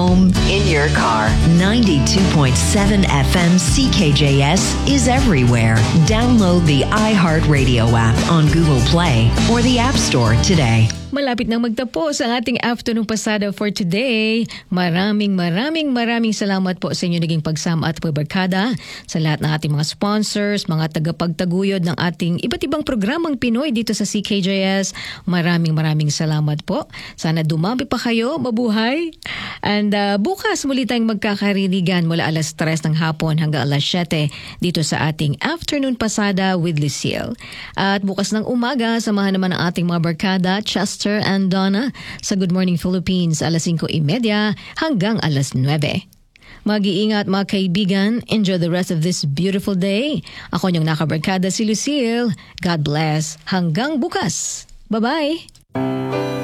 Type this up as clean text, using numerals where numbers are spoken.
home, in your car. 92.7 FM CKJS is everywhere. Download the iHeartRadio app on Google Play or the App Store today. Malapit nang magtapos ang ating afternoon pasada for today. Maraming salamat po sa inyo naging pagsama at pagbarkada sa lahat ng ating mga sponsors, mga tagapagtaguyod ng ating iba't ibang programang Pinoy dito sa CKJS. Maraming salamat po. Sana dumami pa kayo, mabuhay. And bukas muli tayong magkakarinigan mula alas 3 ng hapon hanggang alas 7 dito sa ating afternoon pasada with Lucille. At bukas ng umaga, samahan naman ang ating mga barkada, Chester and Donna sa Good Morning Philippines alas 5:30 hanggang alas 9. Mag-iingat mga kaibigan. Enjoy the rest of this beautiful day. Ako niyong nakabarkada si Lucille. God bless. Hanggang bukas. Bye-bye.